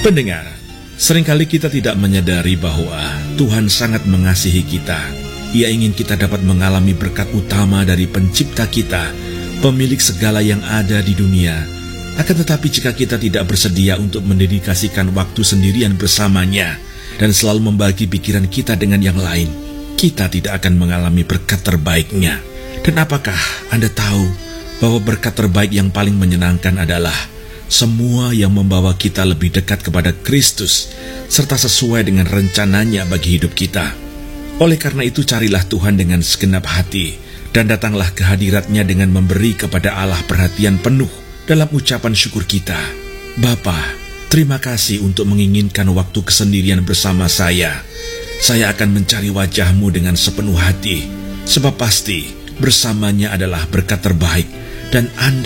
Pendengar, seringkali kita tidak menyadari bahwa Tuhan sangat mengasihi kita. Ia ingin kita dapat mengalami berkat utama dari Pencipta kita, pemilik segala yang ada di dunia. Akan tetapi jika kita tidak bersedia untuk mendedikasikan waktu sendirian bersamanya dan selalu membagi pikiran kita dengan yang lain, kita tidak akan mengalami berkat terbaiknya. Dan apakah Anda tahu bahwa berkat terbaik yang paling menyenangkan adalah semua yang membawa kita lebih dekat kepada Kristus, serta sesuai dengan rencananya bagi hidup kita. Oleh karena itu carilah Tuhan dengan segenap hati, dan datanglah ke hadirat-Nya dengan memberi kepada Allah perhatian penuh dalam ucapan syukur kita. Bapa, terima kasih untuk menginginkan waktu kesendirian bersama saya. Saya akan mencari wajah-Mu dengan sepenuh hati, sebab pasti bersamanya adalah berkat terbaik, dan Anda